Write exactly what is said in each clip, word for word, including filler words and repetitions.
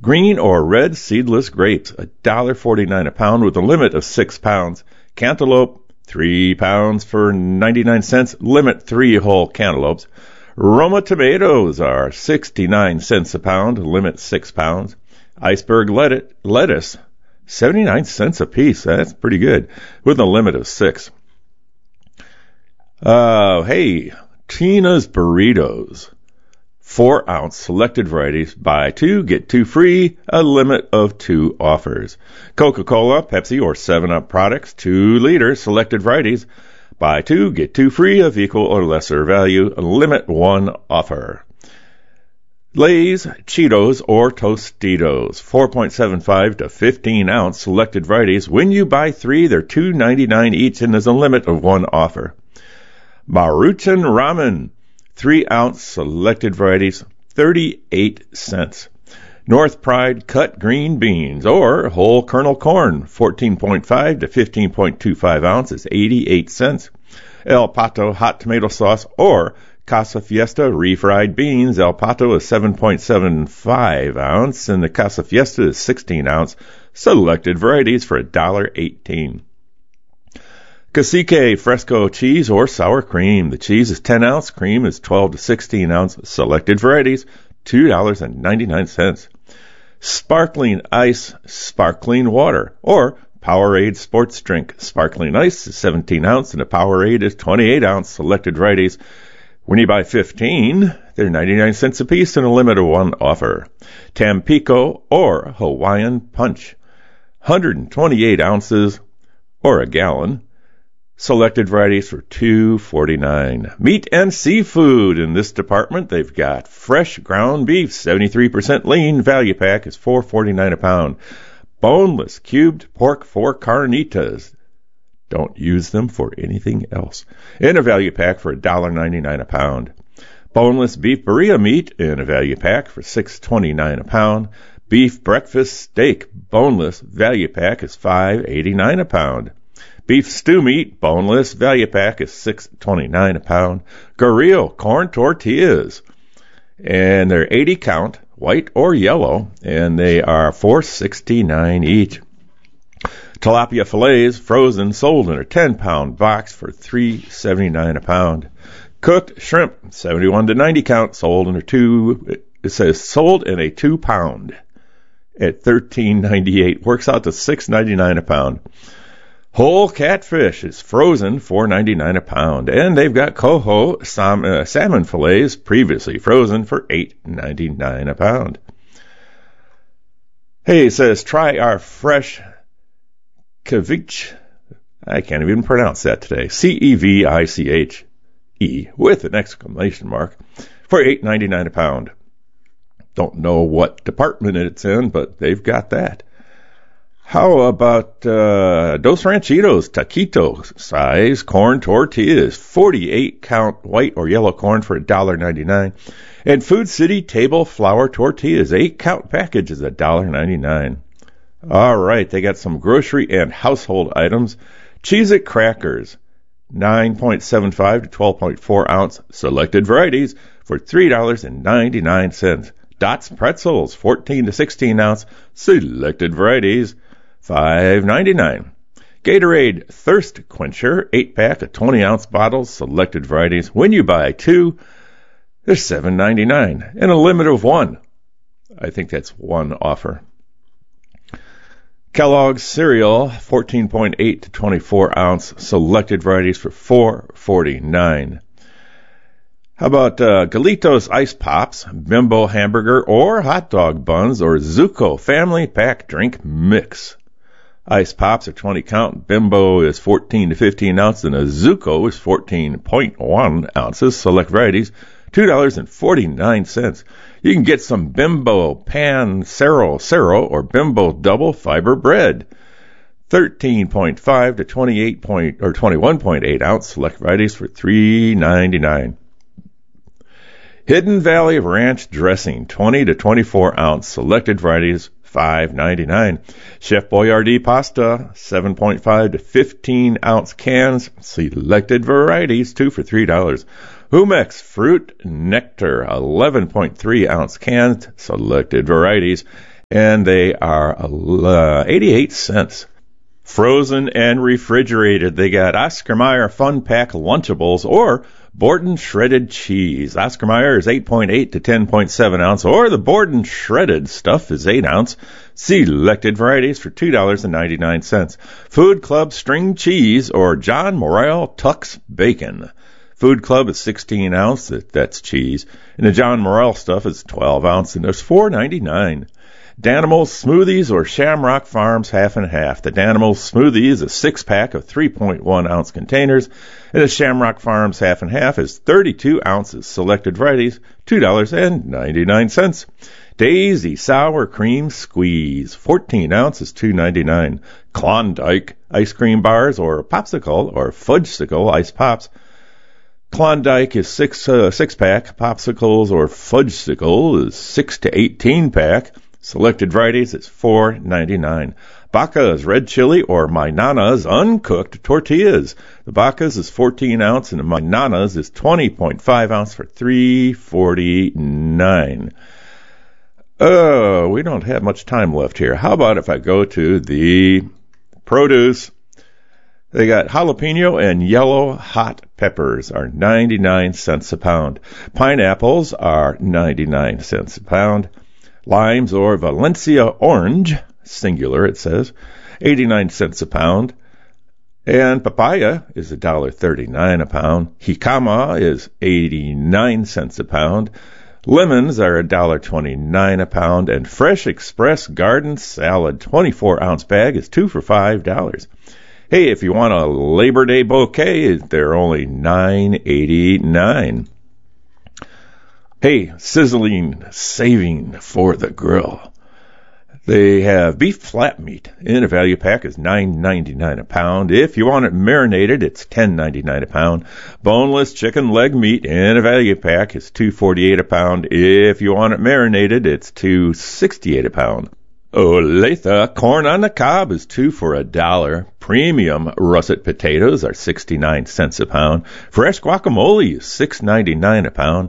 Green or red seedless grapes, one dollar forty-nine a pound with a limit of six pounds. Cantaloupe, three pounds for ninety-nine cents, limit three whole cantaloupes. Roma tomatoes are sixty-nine cents a pound, limit six pounds. Iceberg lettuce, seventy-nine cents a piece. That's pretty good, with a limit of six. Uh, hey, Tina's Burritos, four ounce selected varieties. Buy two, get two free, a limit of two offers. Coca-Cola, Pepsi, or seven up products, two liters, selected varieties. Buy two, get two free of equal or lesser value, a limit one offer. Lay's, Cheetos, or Tostitos, four point seven five to fifteen ounce selected varieties. When you buy three, they're two ninety-nine each, and there's a limit of one offer. Maruchan Ramen, three ounce selected varieties, thirty-eight cents. North Pride cut green beans or whole kernel corn, fourteen point five to fifteen point two five ounces, eighty-eight cents. El Pato hot tomato sauce or Casa Fiesta refried beans. El Pato is seven point seven five ounce and the Casa Fiesta is sixteen ounce. Selected varieties for one dollar eighteen. Cacique Fresco cheese or sour cream. The cheese is ten ounce, cream is twelve to sixteen ounce. Selected varieties, two dollars and ninety-nine cents. Sparkling Ice Sparkling Water or Powerade Sports Drink. Sparkling Ice is seventeen ounce and a Powerade is twenty-eight ounce. Selected varieties. When you buy fifteen, they're ninety-nine cents a piece and a limit of one offer. Tampico or Hawaiian Punch, one hundred twenty-eight ounces or a gallon. Selected varieties for two forty-nine. Meat and seafood. In this department, they've got fresh ground beef, seventy-three percent lean. Value pack is four forty-nine a pound. Boneless cubed pork for carnitas. Don't use them for anything else. In a value pack for one dollar ninety-nine a pound. Boneless beef burrito meat in a value pack for six twenty-nine a pound. Beef breakfast steak boneless value pack is five eighty-nine a pound. Beef stew meat, boneless, value pack is six twenty-nine a pound. Guerrero corn tortillas, and they're eighty count, white or yellow, and they are four sixty-nine each. Tilapia fillets, frozen, sold in a ten pound box for three seventy-nine a pound. Cooked shrimp, seventy-one to ninety count, sold in a two. It says sold in a two pound at thirteen ninety-eight. Works out to six ninety-nine a pound. Whole catfish is frozen, four ninety-nine a pound, and they've got coho sam, uh, salmon fillets previously frozen for eight ninety-nine a pound. Hey, it says try our fresh ceviche. I can't even pronounce that today. C E V I C H E with an exclamation mark for eight ninety-nine a pound. Don't know what department it's in, but they've got that. How about uh, Dos Ranchitos taquito size corn tortillas, forty-eight count white or yellow corn for one dollar ninety-nine. And Food City table flour tortillas, eight count package is one dollar ninety-nine. All right, they got some grocery and household items. Cheez-It crackers, nine point seven five to twelve point four ounce, selected varieties for three dollars ninety-nine. Dots pretzels, fourteen to sixteen ounce, selected varieties, five ninety-nine. Gatorade Thirst Quencher, eight pack of twenty ounce bottles, selected varieties. When you buy two, they're seven ninety-nine and a limit of one. I think that's one offer. Kellogg's cereal, fourteen point eight to twenty-four ounce, selected varieties for four forty-nine. How about uh, Galitos Ice Pops, Bimbo Hamburger or Hot Dog Buns, or Zuko Family Pack Drink Mix? Ice Pops are twenty count, Bimbo is fourteen to fifteen ounce, and a Zuko is fourteen point one ounces. Select varieties, two dollars forty-nine. You can get some Bimbo Pan Cero Cero or Bimbo Double Fiber Bread, thirteen point five to twenty-eight point or twenty-one point eight ounce. Select varieties for three ninety-nine. Hidden Valley Ranch Dressing, twenty to twenty-four ounce, selected varieties, five ninety-nine. Chef Boyardee Pasta, seven point five to fifteen ounce cans, selected varieties, two for three dollars. Humex Fruit Nectar, eleven point three ounce cans, selected varieties. and they are uh, eighty-eight cents. Frozen and refrigerated, they got Oscar Mayer Fun Pack Lunchables or Borden Shredded Cheese. Oscar Mayer is eight point eight to ten point seven ounce, or the Borden Shredded stuff is eight ounce. Selected varieties for two dollars and ninety-nine cents. Food Club String Cheese or John Morrell Tux Bacon. Food Club is sixteen ounce, that's cheese, and the John Morrell stuff is twelve ounce, and there's four ninety-nine. Danimals Smoothies or Shamrock Farms half and half. The Danimals Smoothie is a six-pack of three point one ounce containers, and the Shamrock Farms half and half is thirty-two ounces. Selected varieties, two dollars and ninety-nine cents. Daisy Sour Cream Squeeze, fourteen ounces, two ninety-nine. Klondike Ice Cream Bars or Popsicle or Fudgesicle Ice Pops. Klondike is six, uh, six-pack. Popsicles or Fudgesicle is six to eighteen pack. Selected varieties is four ninety-nine. Baca's Red Chili or My Nana's Uncooked Tortillas. The Baca's is fourteen ounce and the My Nana's is twenty point five ounce for three forty-nine. Oh, we don't have much time left here. How about if I go to the produce? They got jalapeno and yellow hot peppers are ninety-nine cents a pound. Pineapples are ninety-nine cents a pound. Limes or Valencia orange, singular it says, eighty-nine cents a pound. And papaya is one dollar thirty-nine a pound. Jicama is eighty-nine cents a pound. Lemons are one dollar twenty-nine a pound. And Fresh Express Garden Salad, twenty-four ounce bag, is two for five dollars. Hey, if you want a Labor Day bouquet, they're only nine eighty-nine. Hey, sizzling saving for the grill. They have beef flat meat in a value pack is nine ninety-nine a pound. If you want it marinated, it's ten ninety-nine a pound. Boneless chicken leg meat in a value pack is two forty-eight a pound. If you want it marinated, it's two sixty-eight a pound. Olathe corn on the cob is two for a dollar. Premium russet potatoes are sixty-nine cents a pound. Fresh guacamole is six ninety-nine a pound.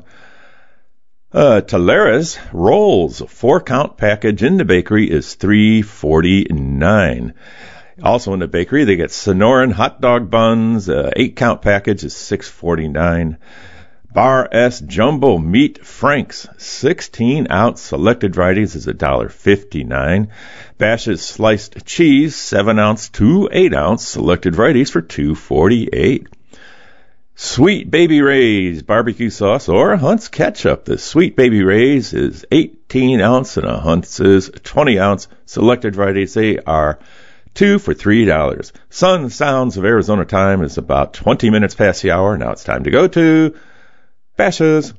Uh, Talera's rolls, four count package in the bakery is three forty-nine. Also in the bakery, they get Sonoran hot dog buns, uh, eight count package is six forty-nine. Bar S Jumbo Meat Franks, sixteen ounce selected varieties is one dollar fifty-nine. Bash's Sliced Cheese, seven ounce to eight ounce selected varieties for two forty-eight. Sweet Baby Ray's barbecue sauce or Hunt's ketchup. The Sweet Baby Ray's is eighteen ounce and a Hunt's is twenty ounce. Selected varieties, they are two for three dollars. Sun Sounds of Arizona time is about twenty minutes past the hour. Now it's time to go to Bash's.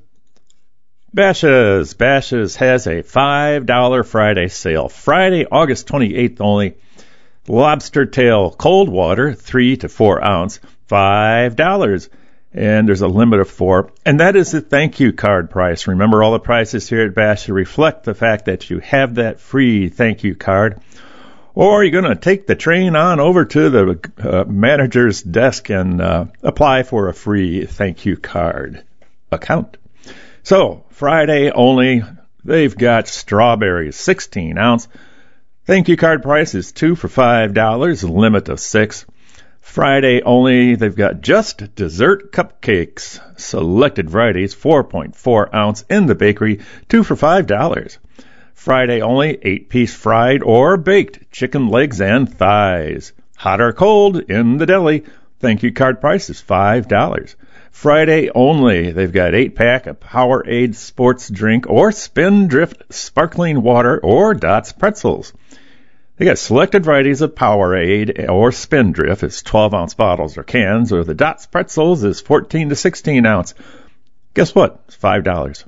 Bash's. Bash's has a five dollar Friday sale. Friday, August twenty-eighth only. Lobster tail cold water, three to four ounce, five dollars. And there's a limit of four. And that is the thank you card price. Remember, all the prices here at Bash reflect the fact that you have that free thank you card. Or you're going to take the train on over to the uh, manager's desk and uh, apply for a free thank you card account. So, Friday only, they've got strawberries, sixteen ounce. Thank you card price is two for five dollars, limit of six. Friday only, they've got just dessert cupcakes, selected varieties, four point four ounce in the bakery, two for five dollars. Friday only, eight-piece fried or baked chicken legs and thighs. Hot or cold in the deli. Thank you card price is five dollars. Friday only, they've got eight-pack of Powerade sports drink or Spindrift sparkling water or Dots pretzels. They got selected varieties of Powerade or Spindrift. It's twelve ounce bottles or cans, or the Dots pretzels is fourteen to sixteen ounce. Guess what? It's five dollars.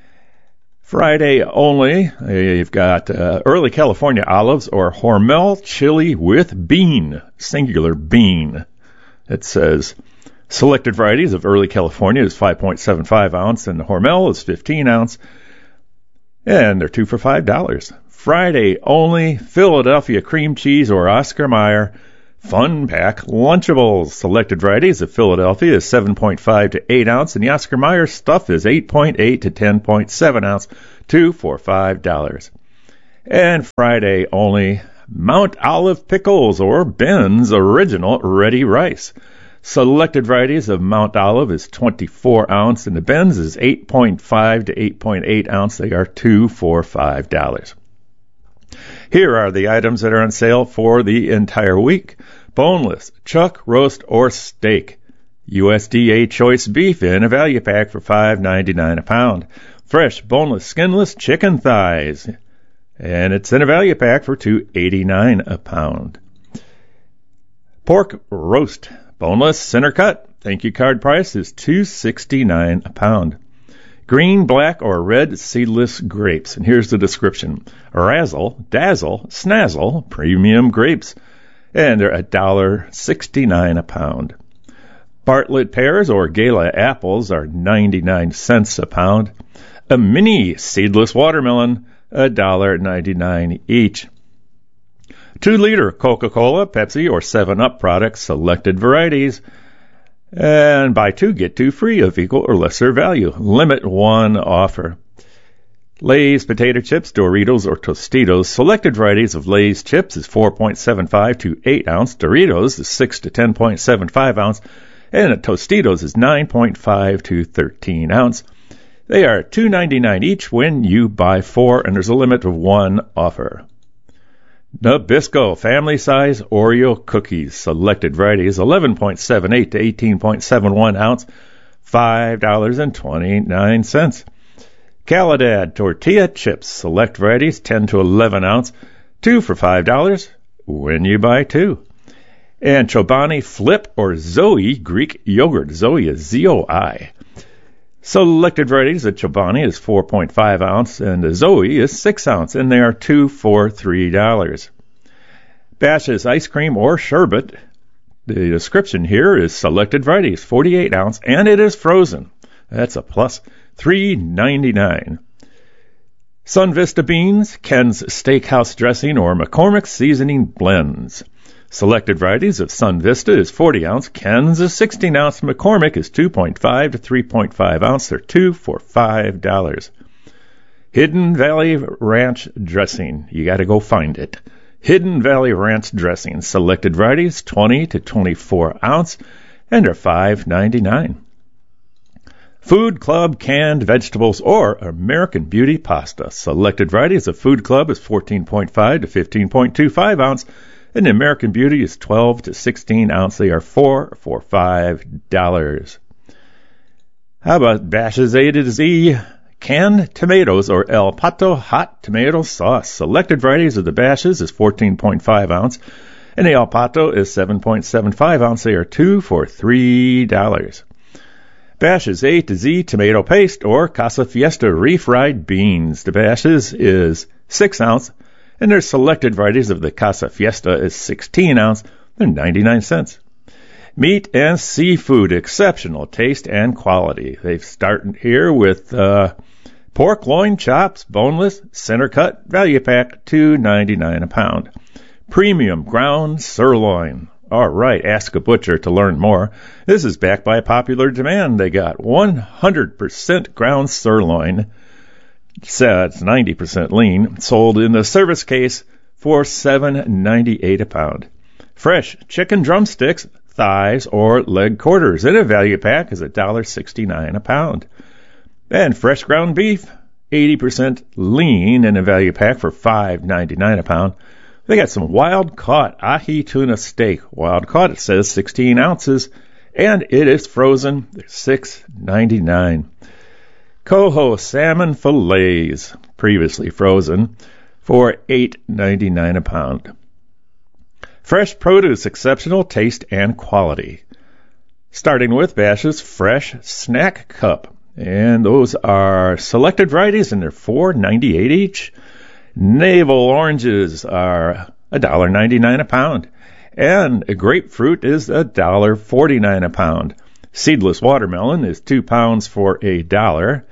Friday only, you've got uh, Early California olives or Hormel chili with bean, singular bean. It says selected varieties of Early California is five point seven five ounce, and the Hormel is fifteen ounce, and they're two for five dollars. Friday only, Philadelphia cream cheese or Oscar Mayer Fun Pack Lunchables. Selected varieties of Philadelphia is seven point five to eight ounce, and the Oscar Mayer stuff is eight point eight to ten point seven ounce, two for five dollars. And Friday only, Mount Olive Pickles or Ben's Original Ready Rice. Selected varieties of Mount Olive is twenty-four ounce, and the Ben's is eight point five to eight point eight ounce. They are two for five dollars. Here are the items that are on sale for the entire week. Boneless, chuck, roast, or steak. U S D A choice beef in a value pack for five ninety-nine a pound. Fresh, boneless, skinless chicken thighs, and it's in a value pack for two eighty-nine a pound. Pork roast, boneless, center cut. Thank you card price is two sixty-nine a pound. Green, black, or red seedless grapes. And here's the description. Razzle, dazzle, snazzle, premium grapes. And they're one dollar sixty-nine a pound. Bartlett pears or Gala apples are ninety-nine cents a pound. A mini seedless watermelon, one dollar ninety-nine each. Two liter Coca-Cola, Pepsi, or seven up products, selected varieties. And buy two, get two free of equal or lesser value. Limit one offer. Lay's potato chips, Doritos, or Tostitos. Selected varieties of Lay's chips is four point seven five to eight ounce. Doritos is six to ten point seven five ounce. And Tostitos is nine point five to thirteen ounce. They are two ninety-nine each when you buy four, and there's a limit of one offer. Nabisco family size Oreo cookies, selected varieties, eleven point seven eight to eighteen point seven one ounce, five dollars and twenty-nine cents. Caladad tortilla chips, select varieties, ten to eleven ounce, two for five dollars when you buy two. And Chobani Flip or Zoe Greek yogurt, Zoe is Z O I. Selected varieties of Chobani is four point five ounce and the Zoe is six ounce, and they are two for three dollars. Bash's ice cream or sherbet. The description here is selected varieties, forty-eight ounce, and it is frozen. That's a plus, three ninety-nine. Sun Vista beans, Ken's Steakhouse dressing, or McCormick's seasoning blends. Selected varieties of Sun Vista is forty ounce, Ken's is sixteen ounce, McCormick is two point five to three point five ounce. They're two for five dollars. Hidden Valley Ranch dressing. You got to go find it. Hidden Valley Ranch dressing. Selected varieties twenty to twenty-four ounce, and they're five ninety-nine. Food Club canned vegetables or American Beauty pasta. Selected varieties of Food Club is fourteen point five to fifteen point two five ounce. And the American Beauty is twelve to sixteen ounce. They are four for five dollars. How about Bash's A to Z canned tomatoes or El Pato hot tomato sauce? Selected varieties of the Bash's is fourteen point five ounce, and the El Pato is seven point seven five ounce. They are two for three dollars. Bash's A to Z tomato paste or Casa Fiesta refried beans. The Bash's is six ounce. And their selected varieties of the Casa Fiesta is sixteen ounce. They're ninety-nine cents. Meat and seafood, exceptional taste and quality. They start here with uh, pork loin chops, boneless, center cut, value pack, two ninety-nine a pound. Premium ground sirloin. All right, ask a butcher to learn more. This is backed by popular demand. They got one hundred percent ground sirloin. So it's ninety percent lean, sold in the service case for seven ninety-eight a pound. Fresh chicken drumsticks, thighs, or leg quarters in a value pack is one dollar sixty-nine a pound. And fresh ground beef, eighty percent lean in a value pack for five ninety-nine a pound. They got some wild caught ahi tuna steak. Wild caught, it says sixteen ounces, and it is frozen, six ninety-nine. Coho salmon fillets, previously frozen, for eight ninety-nine a pound. Fresh produce, exceptional taste and quality. Starting with Bash's Fresh Snack Cup. And those are selected varieties, and they're four ninety-eight each. Navel oranges are one dollar ninety-nine a pound. And a grapefruit is one dollar forty-nine a pound. Seedless watermelon is two pounds for a dollar.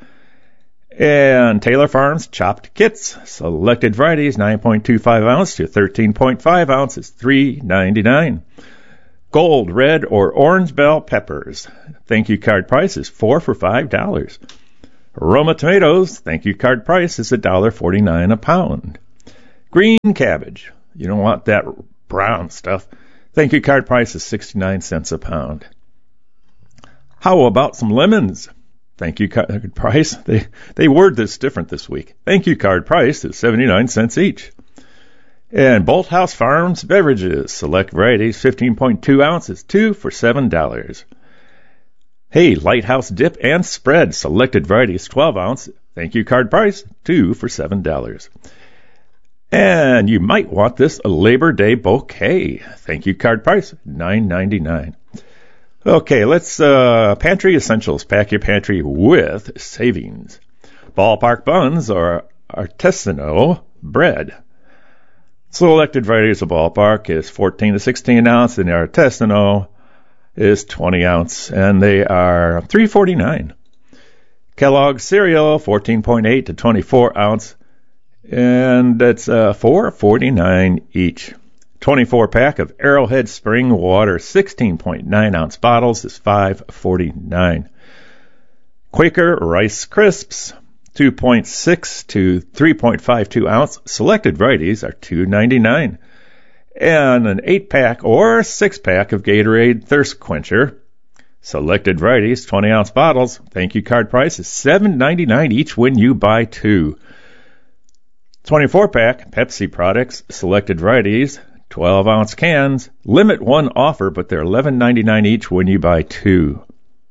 And Taylor Farms chopped kits, selected varieties, nine point two five ounce to thirteen point five ounce is three ninety-nine. Gold, red, or orange bell peppers. Thank you card price is four for five dollars. Roma tomatoes, thank you card price is one dollar forty-nine a pound. Green cabbage. You don't want that brown stuff. Thank you card price is sixty-nine cents a pound. How about some lemons? Thank you card price. They they word this different this week. Thank you card price is seventy-nine cents each. And Bolthouse Farms beverages, select varieties, fifteen point two ounces, two for seven dollars. Hey, Lighthouse dip and spread, selected varieties, twelve ounce. Thank you card price, two for seven dollars. And you might want this Labor Day bouquet. Thank you card price, nine ninety-nine. Okay, let's uh, pantry essentials. Pack your pantry with savings. Ballpark buns or artisanal bread. Selected varieties of Ballpark is fourteen to sixteen ounce, and the artisanal is twenty ounce, and they are three forty-nine. Kellogg's cereal, fourteen point eight to twenty-four ounce, and that's uh, four forty-nine each. twenty-four pack of Arrowhead Spring Water, sixteen point nine ounce bottles is five forty-nine. Quaker Rice Crisps, two point six to three point five two ounce. Selected varieties are two ninety-nine. And an eight pack or six pack of Gatorade Thirst Quencher. Selected varieties, twenty ounce bottles. Thank you card price is seven ninety-nine each when you buy two. twenty-four pack Pepsi products, selected varieties, twelve ounce cans. Limit one offer, but they're eleven ninety-nine each when you buy two.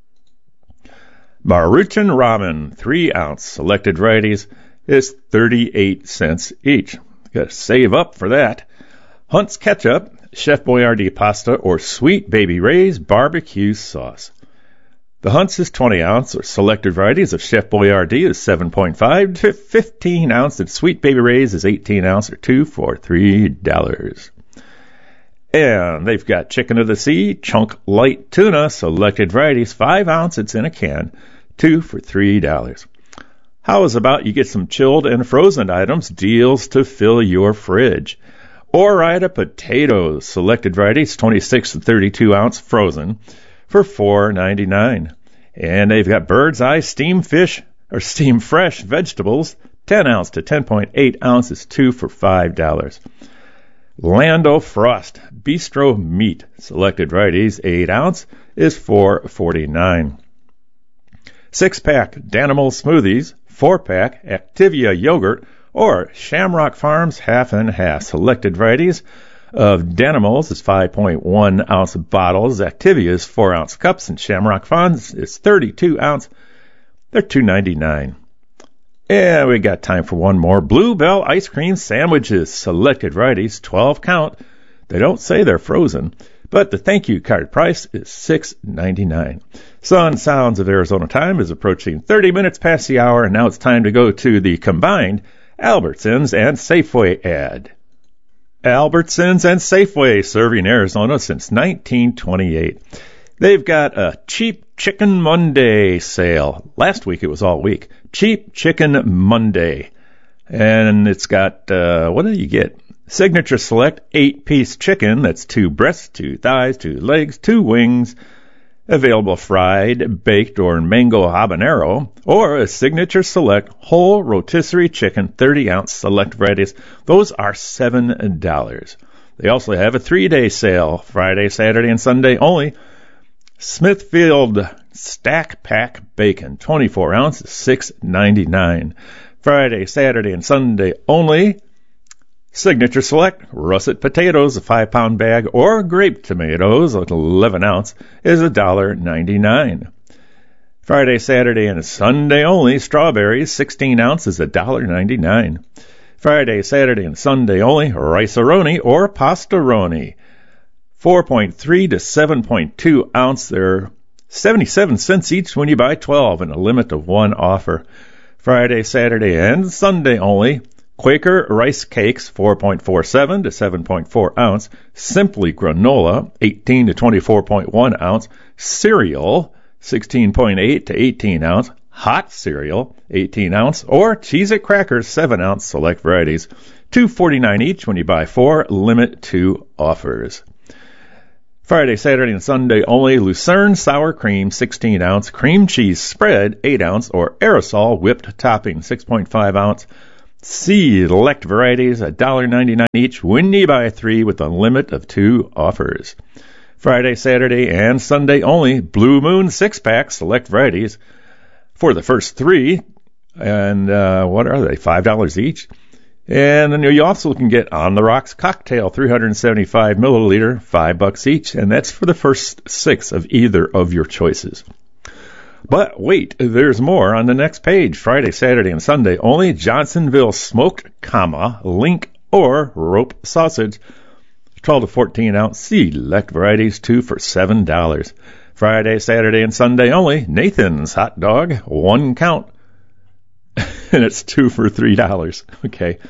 Maruchan Ramen, three ounce, selected varieties, is thirty-eight cents each. Got to save up for that. Hunt's Ketchup, Chef Boyardee pasta, or Sweet Baby Ray's barbecue sauce. The Hunt's is twenty ounce, or selected varieties of Chef Boyardee is seven point five to fifteen ounce, and Sweet Baby Ray's is eighteen ounce, or two for three dollars. And they've got Chicken of the Sea, Chunk Light Tuna, selected varieties, five ounce, it's in a can, two for three dollars. How is about you get some chilled and frozen items, deals to fill your fridge? Ore-Ida potatoes, selected varieties, twenty-six to thirty-two ounce frozen for four ninety-nine. And they've got Bird's Eye steam fish or steam fresh vegetables, ten ounce to ten point eight ounces, two for five dollars. Lando Frost bistro meat, selected varieties, eight ounce is four forty-nine. Six pack Danimal smoothies, four pack Activia yogurt, or Shamrock Farms half and half. Selected varieties of Danimals is five point one ounce bottles. Activia is four ounce cups, and Shamrock Farms is thirty-two ounce. They're two ninety-nine. And we got time for one more. Bluebell ice cream sandwiches. Selected varieties, twelve count. They don't say they're frozen, but the thank you card price is six ninety-nine. Sun Sounds of Arizona time is approaching thirty minutes past the hour, and now it's time to go to the combined Albertsons and Safeway ad. Albertsons and Safeway, serving Arizona since nineteen twenty-eight. They've got a Cheap Chicken Monday sale. Last week it was all week. Cheap Chicken Monday. And it's got, uh, what do you get? Signature Select eight-piece chicken. That's two breasts, two thighs, two legs, two wings. Available fried, baked, or mango habanero, or a Signature Select whole rotisserie chicken, thirty ounce select varieties. Those are seven dollars. They also have a three-day sale, Friday, Saturday, and Sunday only. Smithfield Stack Pack Bacon, twenty-four ounce, six ninety-nine. Friday, Saturday, and Sunday only. Signature Select russet potatoes, a five pound bag, or grape tomatoes, eleven ounce, is one dollar ninety-nine. Friday, Saturday, and Sunday only, strawberries, sixteen ounce, is one dollar ninety-nine. Friday, Saturday, and Sunday only, rice-a-roni or pasta-roni, four point three to seven point two ounce. They're seventy-seven cents each when you buy twelve, and a limit of one offer. Friday, Saturday, and Sunday only. Quaker Rice Cakes, four point four seven to seven point four ounce. Simply Granola, eighteen to twenty-four point one ounce. Cereal, sixteen point eight to eighteen ounce. Hot cereal, eighteen ounce. Or Cheez-It Crackers, seven ounce select varieties. two forty-nine each when you buy four. Limit two offers. Friday, Saturday, and Sunday only. Lucerne Sour Cream, sixteen ounce. Cream Cheese Spread, eight ounce. Or Aerosol Whipped Topping, six point five ounce. Select varieties, one dollar ninety-nine each when you buy three with a limit of two offers. Friday, Saturday, and Sunday only, Blue Moon six-pack, select varieties. For the first three, and uh, what are they, five dollars each? And then you also can get On the Rocks Cocktail, three hundred seventy-five milliliter, five bucks each, and that's for the first six of either of your choices. But wait, there's more on the next page. Friday, Saturday, and Sunday only, Johnsonville smoked, comma, link, or rope sausage, twelve to fourteen ounce, select varieties, two for seven dollars. Friday, Saturday, and Sunday only, Nathan's hot dog, one count, and it's two for three dollars. Okay.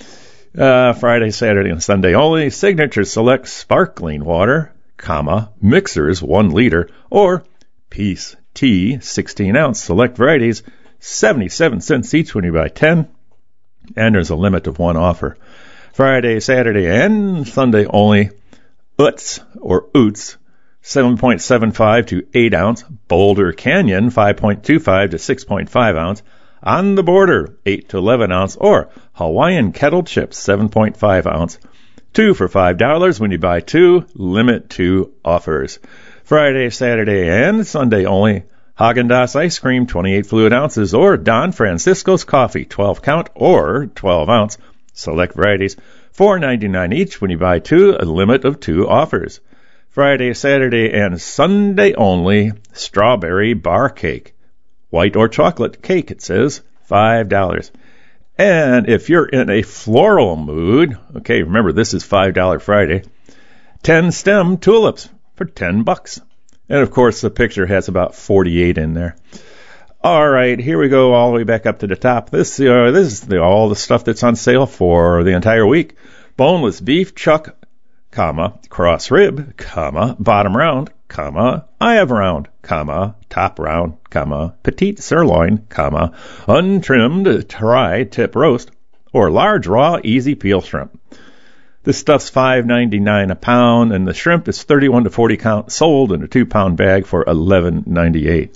Uh, Friday, Saturday, and Sunday only, Signature Select sparkling water, comma, mixers, one liter, or Peace Tea, sixteen ounce, select varieties, seventy-seven cents each when you buy ten, and there's a limit of one offer. Friday, Saturday, and Sunday only, Utz, or Oots, seven point seven five to eight ounce, Boulder Canyon, five point two five to six point five ounce, On the Border, eight to eleven ounce, or Hawaiian Kettle Chips, seven point five ounce, two for five dollars when you buy two, limit two offers. Friday, Saturday, and Sunday only, Haagen-Dazs ice cream, twenty-eight fluid ounces, or Don Francisco's coffee, twelve count or twelve ounce, select varieties, four ninety-nine each when you buy two, a limit of two offers. Friday, Saturday, and Sunday only, strawberry bar cake, white or chocolate cake, it says, five dollars. And if you're in a floral mood, okay, remember this is five dollars Friday, ten stem tulips for ten bucks. And of course the picture has about forty-eight in there. All right, here we go all the way back up to the top. This, uh, this is the, all the stuff that's on sale for the entire week. Boneless beef chuck, comma, cross rib, comma, bottom round, comma, I have round, comma, top round, comma, petite sirloin, comma, untrimmed tri-tip roast, or large raw easy peel shrimp. This stuff's five ninety-nine a pound, and the shrimp is thirty-one to forty count, sold in a two-pound bag for eleven ninety-eight.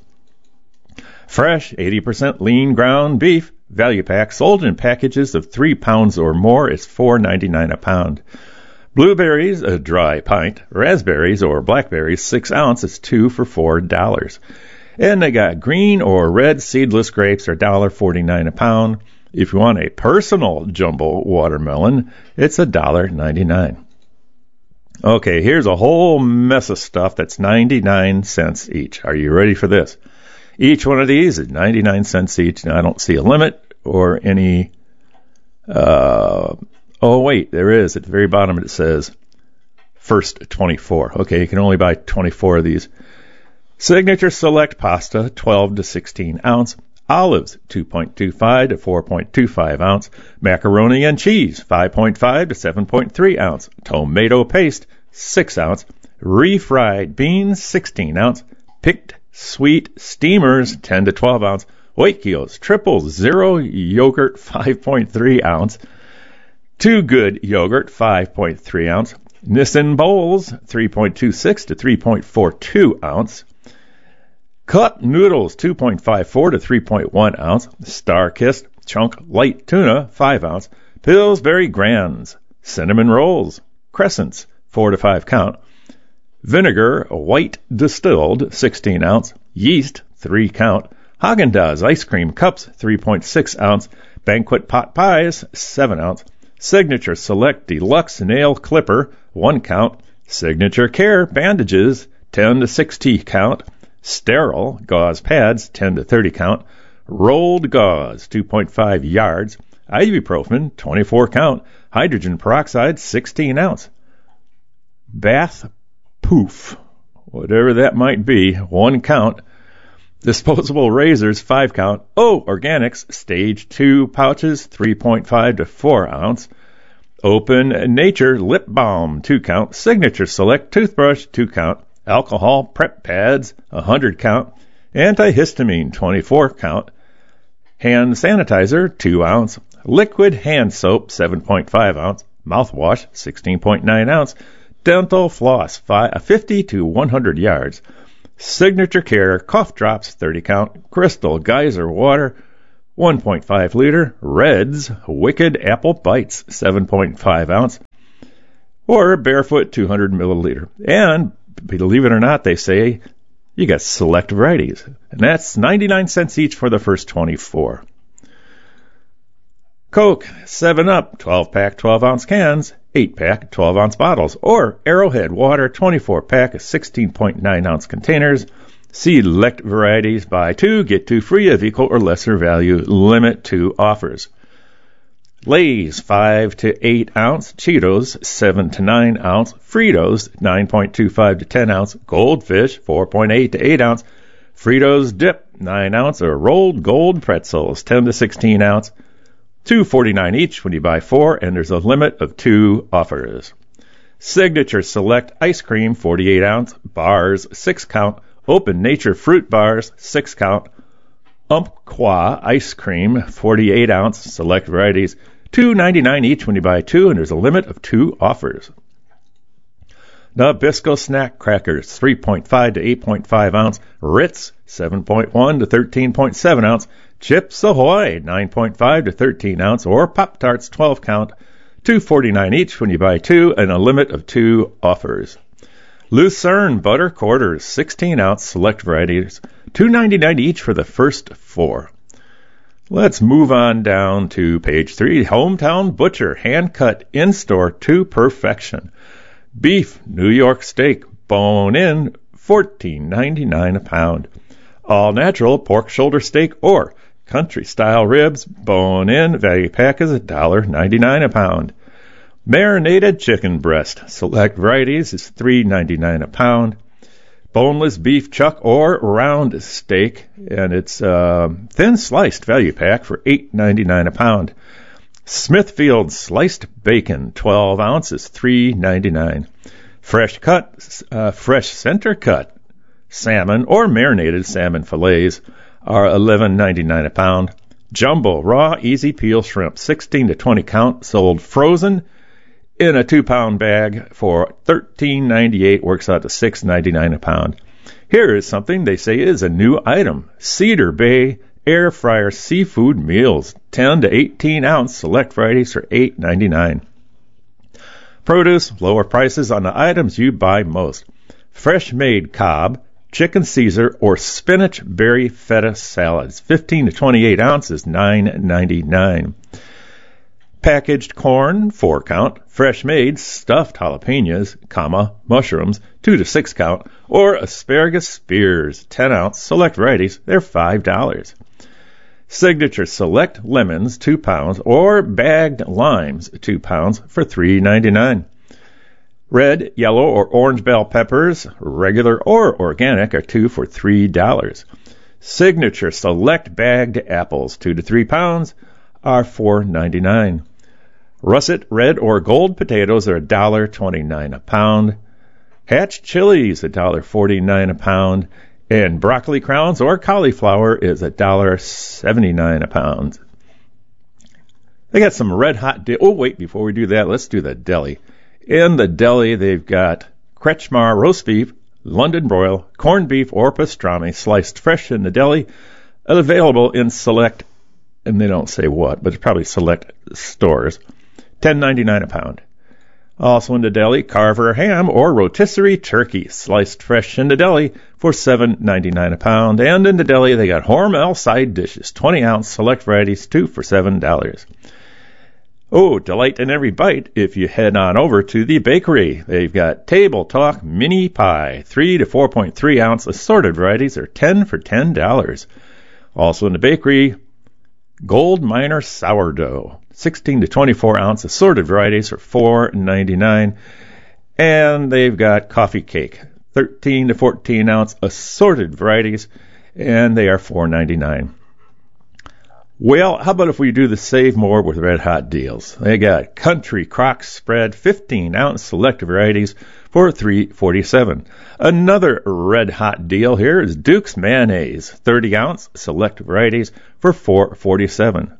Fresh, eighty percent lean ground beef, value pack, sold in packages of three pounds or more, is four ninety-nine a pound. Blueberries, a dry pint. Raspberries or blackberries, six ounce, is two for four dollars. And they got green or red seedless grapes, are one dollar forty-nine a pound. If you want a personal jumbo watermelon, it's one dollar ninety-nine. Okay, here's a whole mess of stuff that's ninety-nine cents each. Are you ready for this? Each one of these is ninety-nine cents each. Now, I don't see a limit or any... Uh, oh, wait, there is. At the very bottom it says first twenty-four. Okay, you can only buy twenty-four of these. Signature Select pasta, twelve to sixteen ounce. Olives, two point two five to four point two five ounce. Macaroni and cheese, five point five to seven point three ounce. Tomato paste, six ounce. Refried beans, sixteen ounce. Picked sweet steamers, ten to twelve ounce. Oikios, triple zero yogurt, five point three ounce. Too Good yogurt, five point three ounce. Nissin bowls, three point two six to three point four two ounce. Cup noodles, two point five four to three point one ounce. Star-Kissed chunk light tuna, five ounce. Pillsbury Grands, cinnamon rolls, crescents, four to five count. Vinegar white distilled, sixteen ounce. Yeast, three count. Haagen-Dazs ice cream cups, three point six ounce. Banquet pot pies, seven ounce. Signature Select Deluxe Nail Clipper, one count. Signature Care bandages, ten to sixty count. Sterile gauze pads, ten to thirty count. Rolled gauze, two point five yards. Ibuprofen, twenty-four count. Hydrogen peroxide, sixteen ounce. Bath Poof, whatever that might be, one count. Disposable razors, five count. Oh, Organics, stage two pouches, three point five to four ounce. Open Nature lip balm, two count. Signature Select toothbrush, two count. Alcohol prep pads, one hundred count. Antihistamine, twenty-four count. Hand sanitizer, two ounce. Liquid hand soap, seven point five ounce. Mouthwash, sixteen point nine ounce. Dental floss, fifty to one hundred yards. Signature Care cough drops, thirty count. Crystal Geyser water, one point five liter Red's Wicked Apple Bites, seven point five ounce, or Barefoot two hundred milliliter. And believe it or not, they say you got select varieties, and that's ninety-nine cents each for the first twenty-four. Coke, seven up, twelve pack, twelve ounce cans, eight pack, twelve ounce bottles, or Arrowhead Water, twenty-four pack, sixteen point nine ounce containers. Select varieties, buy two, get two free of equal or lesser value, limit two offers. Lay's, five to eight ounce, Cheetos, seven to nine ounce, Fritos, nine point two five to ten ounce, Goldfish, four point eight to eight ounce, Fritos Dip, nine ounce, or Rolled Gold Pretzels, ten to sixteen ounce, two forty-nine each when you buy four, and there's a limit of two offers. Signature Select Ice Cream, forty-eight ounce, bars, six count, Open Nature Fruit Bars, six count, Umpqua Ice Cream, forty-eight ounce, select varieties, two ninety-nine each when you buy two, and there's a limit of two offers. Nabisco Snack Crackers, three point five to eight point five ounce, Ritz, seven point one to thirteen point seven ounce, Chips Ahoy, nine point five to thirteen ounce, or Pop-Tarts, twelve count, two forty-nine each when you buy two, and a limit of two offers. Lucerne Butter Quarters, sixteen ounce, select varieties, two ninety-nine each for the first four. Let's move on down to page three. Hometown Butcher, hand-cut in-store to perfection. Beef, New York steak, bone-in, fourteen ninety-nine a pound. All-natural pork shoulder steak or country-style ribs, bone-in, value pack is one dollar ninety-nine a pound. Marinated chicken breast, select varieties, is three ninety-nine a pound. Boneless beef chuck or round steak, and it's uh, thin sliced value pack for eight ninety-nine a pound. Smithfield sliced bacon, twelve ounces, three ninety-nine. Fresh cut, uh, fresh center cut salmon or marinated salmon fillets are eleven ninety-nine a pound. Jumbo raw easy peel shrimp, sixteen to twenty count, sold frozen in a two-pound bag for thirteen ninety-eight, works out to six ninety-nine a pound. Here is something they say is a new item. Cedar Bay Air Fryer Seafood Meals, ten to eighteen ounce, select varieties for eight ninety-nine. Produce, lower prices on the items you buy most. Fresh-made Cobb, chicken Caesar, or spinach berry feta salads, fifteen to twenty-eight ounces, nine ninety-nine. Packaged corn, four count, fresh made stuffed jalapenos, comma, mushrooms, two to six count, or asparagus spears, ten ounce, select varieties, they're five dollars. Signature Select lemons, two pounds, or bagged limes, two pounds, for three ninety-nine. Red, yellow, or orange bell peppers, regular or organic, are two for three dollars. Signature Select bagged apples, two to three pounds, are four ninety-nine. Russet red or gold potatoes are one dollar twenty-nine a pound. Hatch chilies, one dollar forty-nine a pound. And broccoli crowns or cauliflower is one dollar seventy-nine a pound. They got some red hot... Di- oh, wait, before we do that, let's do the deli. In the deli, they've got Kretschmar roast beef, London broil, corned beef, or pastrami, sliced fresh in the deli, available in select, and they don't say what, but it's probably select stores, ten ninety-nine a pound. Also in the deli, Carver ham or rotisserie turkey, sliced fresh in the deli for seven ninety-nine a pound. And in the deli, they got Hormel side dishes, twenty ounce, select varieties, two for seven dollars. Oh, delight in every bite if you head on over to the bakery. They've got Table Talk mini pie, three to four point three ounce, assorted varieties are ten for ten dollars. Also in the bakery, Gold Miner sourdough, sixteen to twenty-four ounce, assorted varieties are four ninety-nine. And they've got coffee cake, thirteen to fourteen ounce, assorted varieties, and they are four ninety-nine. Well, how about if we do the save more with red hot deals? They got Country Crock spread, fifteen ounce, select varieties for three forty-seven. Another red hot deal here is Duke's mayonnaise, thirty ounce, select varieties for four forty-seven.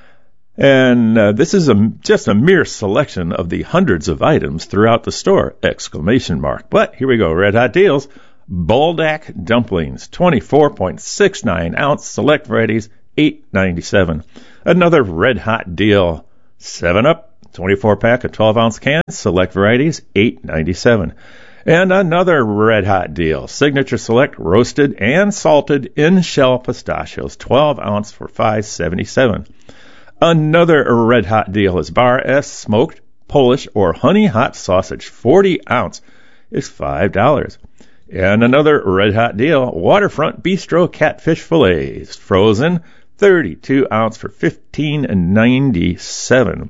And uh, this is a, just a mere selection of the hundreds of items throughout the store, exclamation mark. But here we go, red hot deals. Buldak dumplings, twenty-four point six nine ounce, select varieties, eight ninety-seven. Another red hot deal, seven up, twenty-four pack of twelve ounce cans, select varieties, eight ninety-seven. And another red hot deal, Signature Select roasted and salted in-shell pistachios, twelve ounce for five seventy-seven. Another red hot deal is Bar S smoked Polish or honey hot sausage, forty ounce, is five dollars. And another red hot deal, Waterfront Bistro catfish fillets, frozen, thirty-two ounce for fifteen ninety-seven.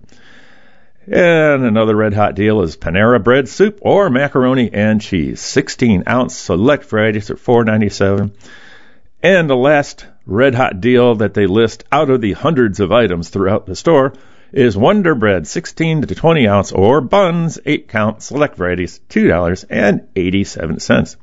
And another red hot deal is Panera bread soup or macaroni and cheese, sixteen ounce select varieties for four ninety-seven. And the last red hot deal that they list out of the hundreds of items throughout the store is Wonder Bread, sixteen to twenty ounce or buns, eight count select varieties, two dollars and eighty-seven cents.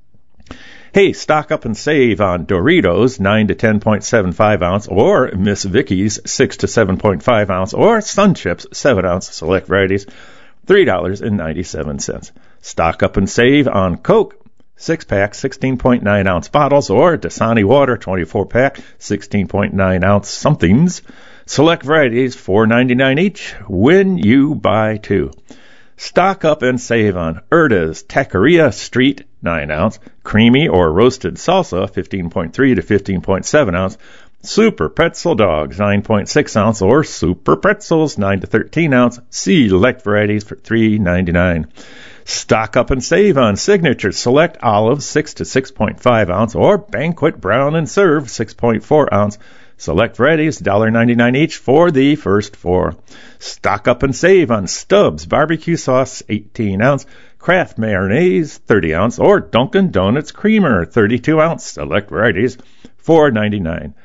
Hey, stock up and save on Doritos, nine to ten point seven five ounce, or Miss Vicky's, six to seven point five ounce, or Sun Chips, seven ounce, select varieties, three dollars and ninety-seven cents. Stock up and save on Coke, six pack, sixteen point nine ounce bottles, or Dasani Water, twenty-four pack, sixteen point nine ounce somethings, select varieties, four ninety-nine each, when you buy two. Stock up and save on Erda's Taqueria Street, nine ounce, creamy or roasted salsa, fifteen point three to fifteen point seven ounce, Super Pretzel Dogs, nine point six ounce, or Super Pretzels, nine to thirteen ounce, select varieties for three ninety-nine. Stock up and save on Signature Select Olives, six to six point five ounce, or Banquet Brown and Serve, six point four ounce, select varieties, one ninety-nine each for the first four. Stock up and save on Stubbs barbecue sauce, eighteen ounce, Kraft mayonnaise, thirty ounce, or Dunkin' Donuts creamer, thirty-two ounce, select varieties, four ninety-nine.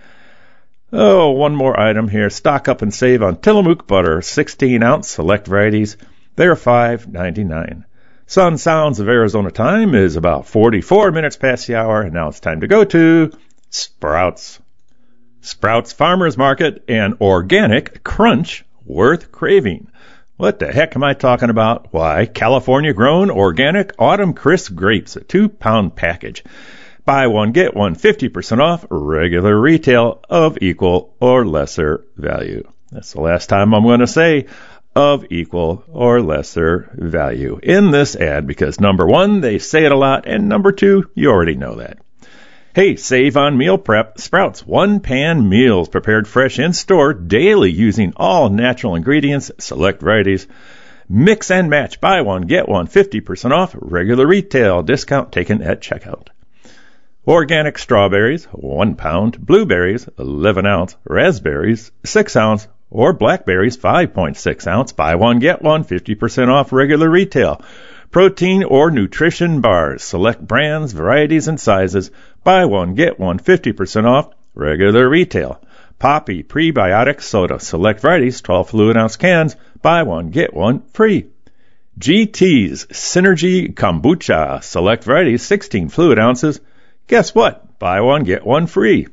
Oh, one more item here. Stock up and save on Tillamook butter, sixteen ounce, select varieties, they're five ninety-nine. Sun Sounds of Arizona time is about forty-four minutes past the hour, and now it's time to go to Sprouts. Sprouts Farmers Market and Organic Crunch worth craving. What the heck am I talking about? Why, California-grown organic autumn crisp grapes, a two-pound package. Buy one, get one, fifty percent off, regular retail of equal or lesser value. That's the last time I'm going to say of equal or lesser value in this ad, because number one, they say it a lot, and number two, you already know that. Hey, save on meal prep. Sprouts one-pan meals prepared fresh in store daily using all natural ingredients, select varieties. Mix and match. Buy one, get one, fifty percent off. Regular retail discount taken at checkout. Organic strawberries, one pound. Blueberries, eleven ounce. Raspberries, six ounce. Or blackberries, five point six ounce. Buy one, get one, fifty percent off regular retail. Protein or nutrition bars, select brands, varieties, and sizes. Buy one, get one, fifty percent off, regular retail. Poppy prebiotic soda, select varieties, twelve fluid ounce cans. Buy one, get one, free. G T's Synergy Kombucha, select varieties, sixteen fluid ounces. Guess what? Buy one, get one, free.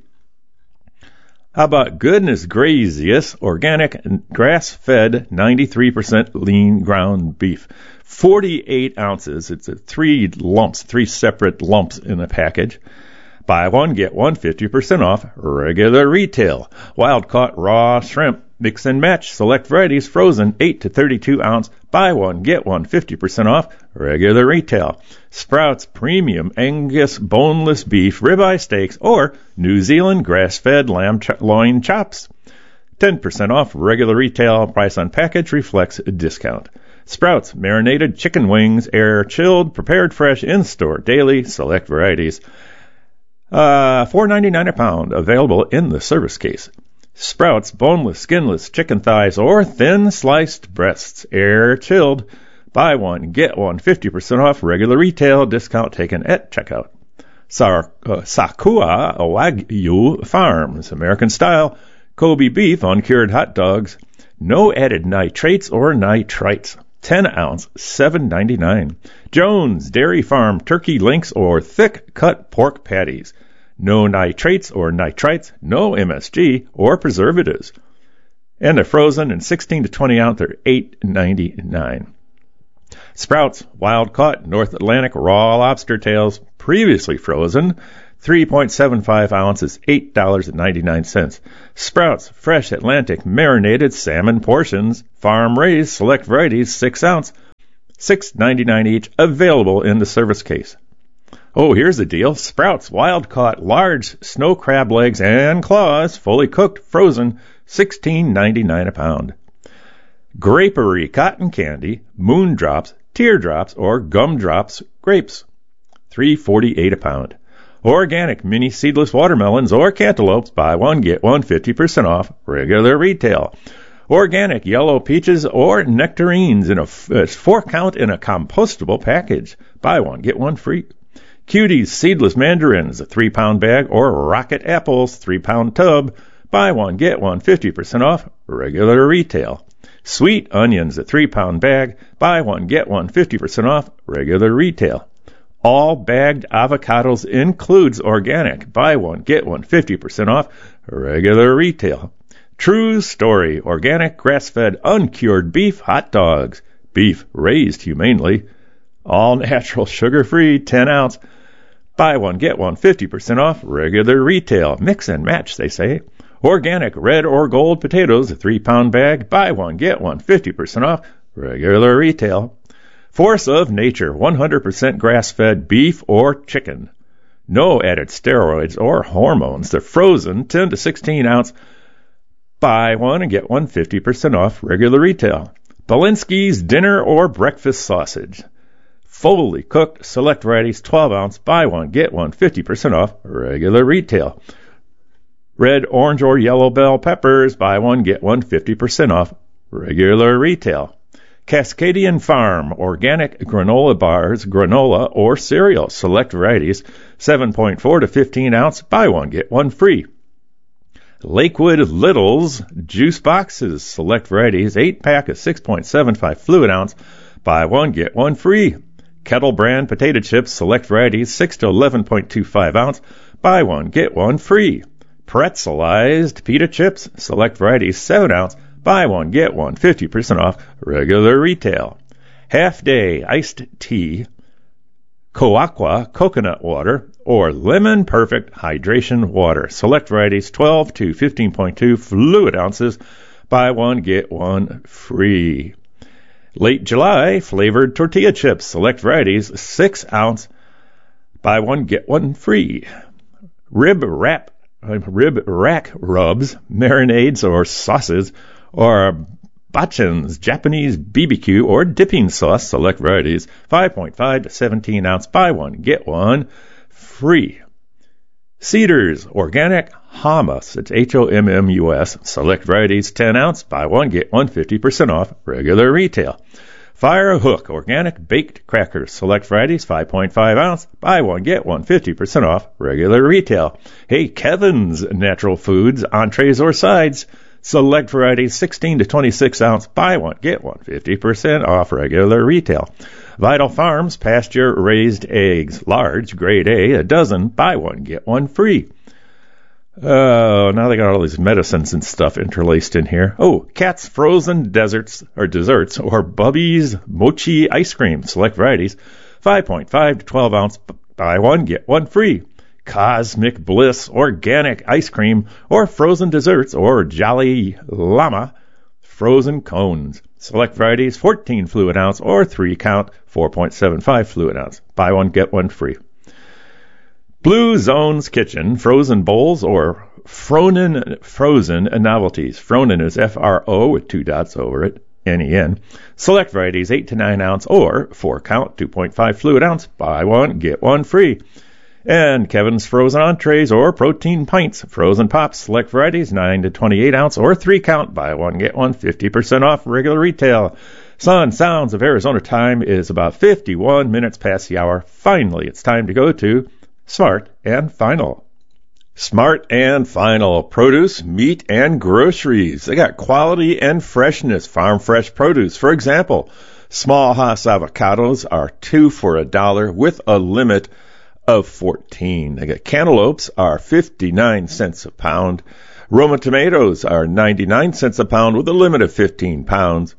How about Goodness Gracious organic grass-fed ninety-three percent lean ground beef? forty-eight ounces. It's a three lumps, three separate lumps in a package. Buy one, get one, fifty percent off, regular retail. Wild-caught raw shrimp, mix and match, select varieties, frozen, eight to thirty-two ounce. Buy one, get one, fifty percent off, regular retail. Sprouts Premium Angus boneless beef, ribeye steaks, or New Zealand grass-fed lamb ch- loin chops. ten percent off, regular retail. Price on package reflects a discount. Sprouts marinated chicken wings, air chilled, prepared fresh in store daily, select varieties. Uh, four ninety-nine a pound, available in the service case. Sprouts boneless, skinless chicken thighs or thin sliced breasts, air chilled. Buy one, get one, fifty percent off, regular retail, discount taken at checkout. Sar- uh, Sakua Wagyu Farms, American style, Kobe beef, uncured hot dogs, no added nitrates or nitrites. ten ounce, seven ninety-nine. Jones Dairy Farm turkey links or thick cut pork patties. No nitrates or nitrites, no M S G or preservatives. And they're frozen in sixteen to twenty ounce, they're eight ninety-nine. Sprouts wild caught North Atlantic raw lobster tails, previously frozen, three point seven five ounces, eight dollars and ninety-nine cents. Sprouts, fresh Atlantic marinated salmon portions, farm raised select varieties, six ounce, six dollars and ninety-nine cents each, available in the service case. Oh, here's the deal. Sprouts, wild caught, large snow crab legs and claws, fully cooked, frozen, sixteen dollars and ninety-nine cents a pound. Grapery cotton candy, moon drops, teardrops, or gumdrops grapes, three dollars and forty-eight cents a pound. Organic mini seedless watermelons or cantaloupes, buy one, get one, fifty percent off, regular retail. Organic yellow peaches or nectarines in a four count in a compostable package, buy one, get one free. Cuties seedless mandarins, a three pound bag, or rocket apples, three pound tub, buy one, get one, fifty percent off, regular retail. Sweet onions, a three pound bag, buy one, get one, fifty percent off, regular retail. All bagged avocados includes organic, buy one, get one, fifty percent off, regular retail. True Story, organic grass-fed uncured beef hot dogs, beef raised humanely, all natural sugar-free, ten ounce, buy one, get one, fifty percent off, regular retail. Mix and match, they say. Organic red or gold potatoes, a three pound bag, buy one, get one, fifty percent off, regular retail. Force of Nature, one hundred percent grass-fed beef or chicken. No added steroids or hormones. They're frozen, ten to sixteen ounce, buy one and get one, fifty percent off, regular retail. Belinsky's dinner or breakfast sausage. Fully cooked, select varieties, twelve ounce, buy one, get one, fifty percent off, regular retail. Red, orange, or yellow bell peppers, buy one, get one, fifty percent off, regular retail. Cascadian Farm, organic granola bars, granola, or cereal, select varieties, seven point four to fifteen ounce, buy one, get one free. Lakewood Littles, juice boxes, select varieties, eight pack of six point seven five fluid ounce, buy one, get one free. Kettle brand potato chips, select varieties, six to eleven point two five ounce, buy one, get one free. Pretzelized pita chips, select varieties, seven ounce, buy one, get one, fifty percent off, regular retail. Half Day iced tea, Coaqua coconut water, or Lemon Perfect hydration water, select varieties, twelve to fifteen point two fluid ounces, buy one, get one free. Late July flavored tortilla chips, select varieties, six ounce, buy one, get one free. Rib wrap Rib rack rubs, marinades, or sauces, or Bachan's Japanese B B Q or dipping sauce, select varieties, five point five to seventeen ounce, buy one, get one free. Cedars Organic Hummus, it's H O M M U S, select varieties, ten ounce, buy one, get one, fifty percent off, regular retail. Fire Hook Organic Baked Crackers, select varieties, five point five ounce, buy one, get one, fifty percent off, regular retail. Hey, Kevin's Natural Foods, entrees or sides, select varieties, sixteen to twenty-six ounce, buy one, get one, fifty percent off, regular retail. Vital Farms Pasture Raised Eggs, large, grade A, a dozen, buy one, get one free. Oh, now they got all these medicines and stuff interlaced in here. Oh, Cat's Frozen Desserts or Desserts or Bubby's Mochi Ice Cream, select varieties, five point five to twelve ounce, buy one, get one free. Cosmic Bliss Organic Ice Cream or Frozen Desserts or Jolly Llama Frozen Cones, select varieties, fourteen fluid ounce or three count, four point seven five fluid ounce, buy one, get one free. Blue Zone's Kitchen, frozen bowls, or Fronen Frozen Novelties. Fronen is F R O with two dots over it, N E N. Select varieties, eight to nine ounce, or four count, two point five fluid ounce. Buy one, get one free. And Kevin's Frozen Entrees, or Protein Pints. Frozen Pops, select varieties, nine to twenty-eight ounce, or three count. Buy one, get one, fifty percent off, regular retail. Sun Sounds of Arizona time is about fifty-one minutes past the hour. Finally, it's time to go to Smart and Final. Smart and Final. Produce, meat, and groceries. They got quality and freshness. Farm fresh produce. For example, small Hass avocados are two for a dollar with a limit of fourteen. They got cantaloupes are fifty-nine cents a pound. Roma tomatoes are ninety-nine cents a pound with a limit of fifteen pounds.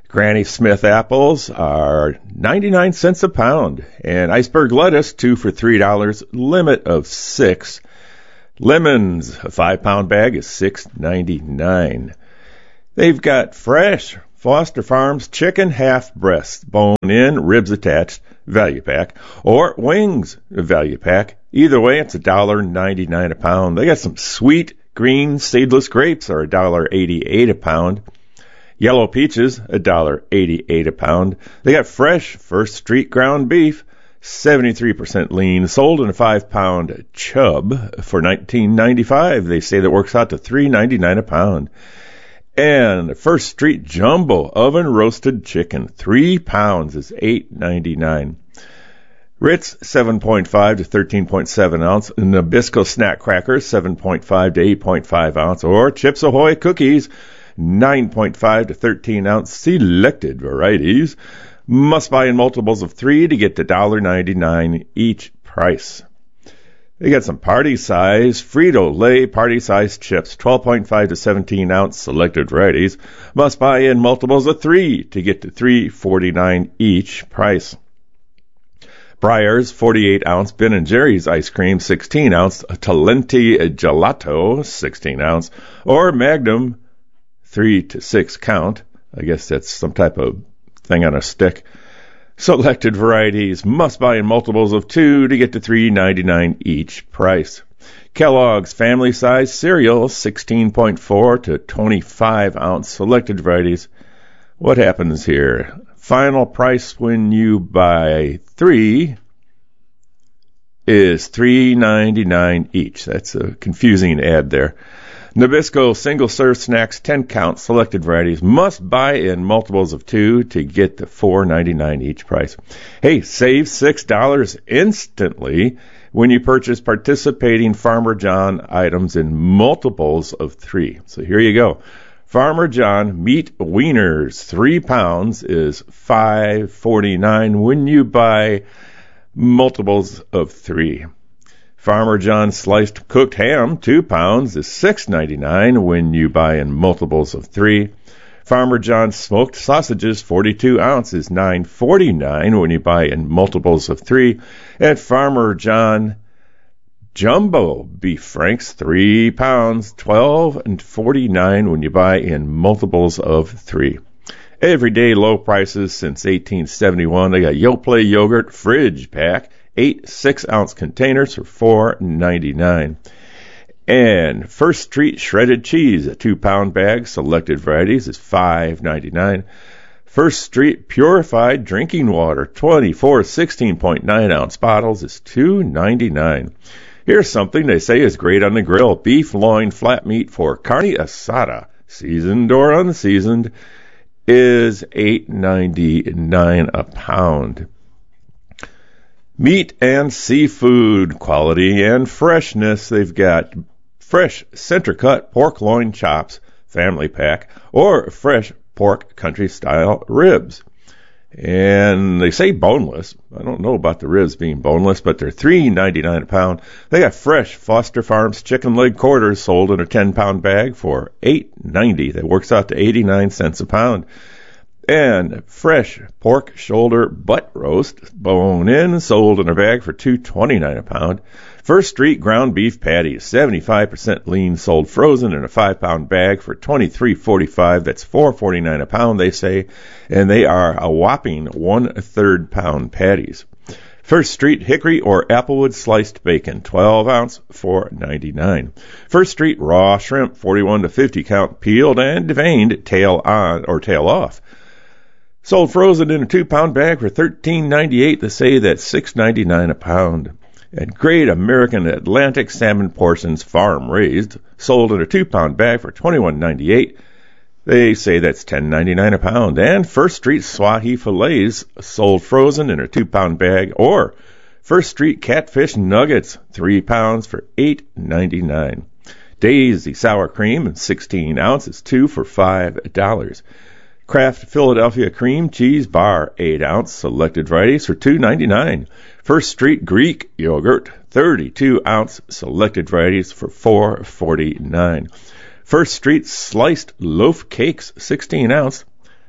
Granny Smith apples are ninety-nine cents a pound, and iceberg lettuce, two for three dollars, limit of six. Lemons, a five-pound bag is six ninety-nine. They've got fresh Foster Farms chicken half breast, bone in, ribs attached, value pack, or wings value pack. Either way, it's one dollar ninety-nine a pound. They got some sweet green seedless grapes are one dollar eighty-eight a pound. Yellow peaches, one dollar eighty-eight a pound. They got fresh First Street ground beef, seventy-three percent lean, sold in a five-pound chub for nineteen ninety-five. They say that works out to three ninety-nine a pound. And First Street jumbo oven roasted chicken, three pounds is eight ninety-nine. Ritz, seven point five to thirteen point seven ounce. Nabisco snack crackers, seven point five to eight point five ounce. Or Chips Ahoy cookies, nine point five to thirteen ounce selected varieties. Must buy in multiples of three to get to one dollar ninety-nine each price. They got some party size Frito-Lay party size chips, twelve point five to seventeen ounce selected varieties. Must buy in multiples of three to get to three forty-nine each price. Breyers forty-eight ounce Ben and Jerry's ice cream, sixteen ounce Talenti gelato, sixteen ounce, or Magnum three to six count. I guess that's some type of thing on a stick. Selected varieties must buy in multiples of two to get to three ninety-nine each price. Kellogg's family size cereal, sixteen point four to twenty-five ounce selected varieties. What happens here? Final price when you buy three is three ninety-nine each. That's a confusing ad there. Nabisco single-serve snacks, ten count, selected varieties. Must buy in multiples of two to get to four ninety-nine each price. Hey, save six dollars instantly when you purchase participating Farmer John items in multiples of three. So here you go. Farmer John meat wieners, three pounds is five forty-nine when you buy multiples of three. Farmer John sliced cooked ham, two pounds, is six ninety-nine when you buy in multiples of three. Farmer John smoked sausages, forty-two ounces, nine forty-nine when you buy in multiples of three. And Farmer John jumbo beef franks, three pounds, twelve forty-nine when you buy in multiples of three. Everyday low prices since eighteen seventy-one. They got Yoplait yogurt fridge pack, eight six-ounce containers for four ninety-nine. And First Street shredded cheese, a two-pound bag, selected varieties, is five ninety-nine. First Street purified drinking water, twenty-four sixteen point nine ounce bottles, is two ninety-nine. Here's something they say is great on the grill. Beef loin flat meat for carne asada, seasoned or unseasoned, is eight ninety-nine a pound. Meat and seafood quality and freshness. They've got fresh center cut pork loin chops, family pack, or fresh pork country style ribs. And they say boneless. I don't know about the ribs being boneless, but they're three ninety-nine a pound. They got fresh Foster Farms chicken leg quarters sold in a ten pound bag for eight ninety. That works out to eighty-nine cents a pound. And fresh pork shoulder butt roast, bone in, sold in a bag for two twenty-nine a pound. First Street ground beef patties, seventy-five percent lean, sold frozen in a five pound bag for twenty-three forty-five. That's four forty-nine a pound, they say, and they are a whopping one-third pound patties. First Street hickory or applewood sliced bacon, twelve ounce, four ninety-nine. First Street raw shrimp, forty-one to fifty count, peeled and veined, tail on or tail off. Sold frozen in a two-pound bag for thirteen ninety-eight. They say that's six ninety-nine a pound. And Great American Atlantic salmon portions, farm-raised, sold in a two-pound bag for twenty-one ninety-eight. They say that's ten ninety-nine a pound. And First Street Swahi fillets, sold frozen in a two-pound bag. Or First Street catfish nuggets, three pounds for eight ninety-nine. Daisy sour cream, sixteen ounces, two for five dollars. Kraft Philadelphia cream cheese bar, eight ounce, selected varieties for two ninety-nine. First Street Greek yogurt, thirty-two ounce, selected varieties for four forty-nine. First Street sliced loaf cakes, sixteen ounce,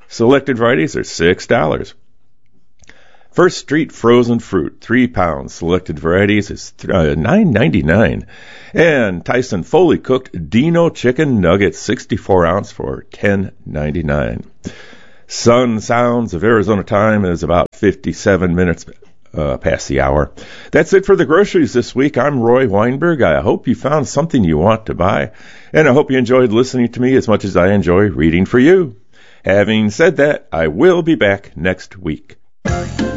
Selected varieties are six dollars. First Street frozen fruit, three pounds. Selected varieties is nine ninety-nine. And Tyson Foley cooked Dino chicken nuggets, sixty-four ounce for ten ninety-nine. Sun Sounds of Arizona time is about fifty-seven minutes uh, past the hour. That's it for the groceries this week. I'm Roy Weinberg. I hope you found something you want to buy, and I hope you enjoyed listening to me as much as I enjoy reading for you. Having said that, I will be back next week.